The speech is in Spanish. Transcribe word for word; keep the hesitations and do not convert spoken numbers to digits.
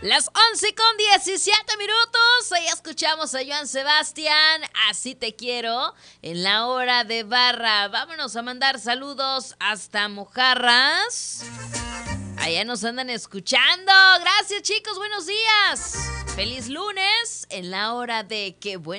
Las once con diecisiete minutos, ahí escuchamos a Joan Sebastián, Así te quiero, en la hora de barra. Vámonos a mandar saludos hasta Mojarras. Allá nos andan escuchando. Gracias, chicos, buenos días. Feliz lunes en la hora de Qué Bueno